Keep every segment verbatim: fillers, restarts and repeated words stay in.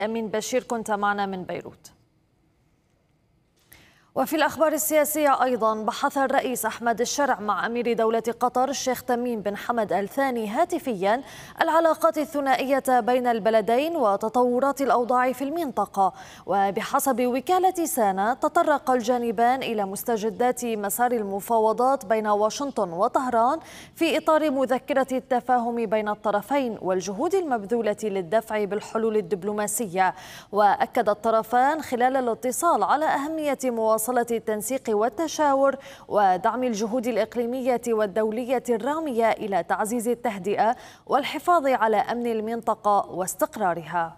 أمين بشير كنت معنا من بيروت. وفي الأخبار السياسية أيضا، بحث الرئيس أحمد الشرع مع أمير دولة قطر الشيخ تميم بن حمد آل ثاني هاتفيا العلاقات الثنائية بين البلدين وتطورات الأوضاع في المنطقة. وبحسب وكالة سانا تطرق الجانبان إلى مستجدات مسار المفاوضات بين واشنطن وطهران في إطار مذكرة التفاهم بين الطرفين والجهود المبذولة للدفع بالحلول الدبلوماسية. وأكد الطرفان خلال الاتصال على أهمية مواصلة مواصلة التنسيق والتشاور ودعم الجهود الإقليمية والدولية الرامية إلى تعزيز التهدئة والحفاظ على أمن المنطقة واستقرارها.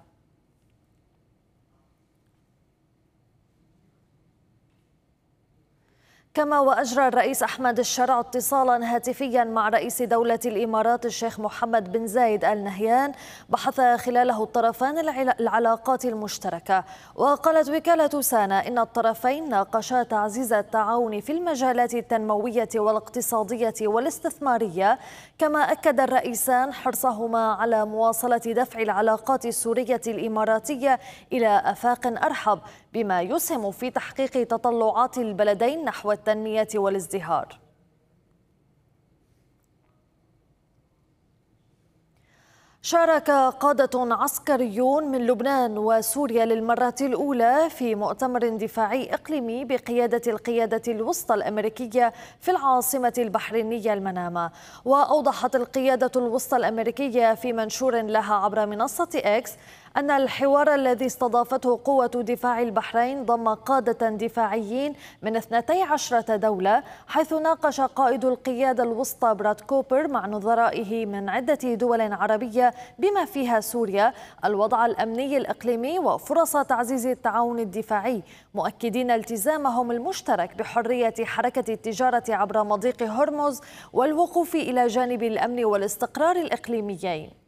كما وأجرى الرئيس أحمد الشرع اتصالا هاتفيا مع رئيس دولة الإمارات الشيخ محمد بن زايد آل نهيان بحث خلاله الطرفان العلاقات المشتركة. وقالت وكالة سانا إن الطرفين ناقشا تعزيز التعاون في المجالات التنموية والاقتصادية والاستثمارية. كما أكد الرئيسان حرصهما على مواصلة دفع العلاقات السورية الإماراتية إلى آفاق أرحب، بما يسهم في تحقيق تطلعات البلدين نحو التنمية والازدهار. شارك قادة عسكريون من لبنان وسوريا للمرة الأولى في مؤتمر دفاعي إقليمي بقيادة القيادة الوسطى الأمريكية في العاصمة البحرينية المنامة. وأوضحت القيادة الوسطى الأمريكية في منشور لها عبر منصة إكس أن الحوار الذي استضافته قوة دفاع البحرين ضم قادة دفاعيين من اثنتي عشرة دولة، حيث ناقش قائد القيادة الوسطى براد كوبر مع نظرائه من عدة دول عربية بما فيها سوريا الوضع الأمني الإقليمي وفرص تعزيز التعاون الدفاعي، مؤكدين التزامهم المشترك بحرية حركة التجارة عبر مضيق هرمز والوقوف إلى جانب الأمن والاستقرار الإقليميين.